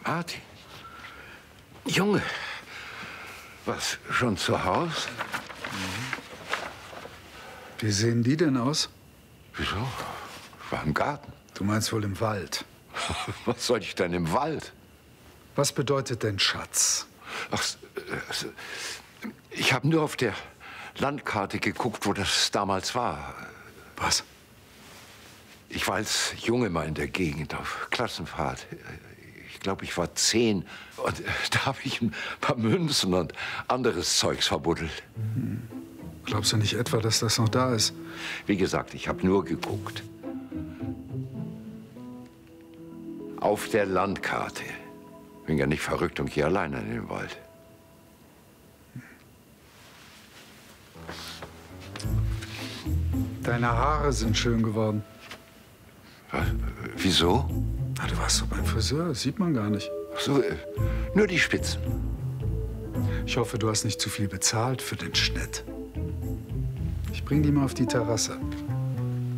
Martin. Junge, was, schon zu Hause? Wie sehen die denn aus? Wieso? Ich war im Garten. Du meinst wohl im Wald. Was soll ich denn im Wald? Was bedeutet denn Schatz? Ach, ich habe nur auf der Landkarte geguckt, wo das damals war. Was? Ich war als Junge mal in der Gegend auf Klassenfahrt. Ich glaube, ich war 10. Und da habe ich ein paar Münzen und anderes Zeugs verbuddelt. Glaubst du nicht etwa, dass das noch da ist? Wie gesagt, ich habe nur geguckt. Auf der Landkarte. Bin ja nicht verrückt und gehe alleine in den Wald. Deine Haare sind schön geworden. Was? Wieso? Na, du warst doch beim Friseur, das sieht man gar nicht. Ach so, nur die Spitzen. Ich hoffe, du hast nicht zu viel bezahlt für den Schnitt. Ich bring die mal auf die Terrasse.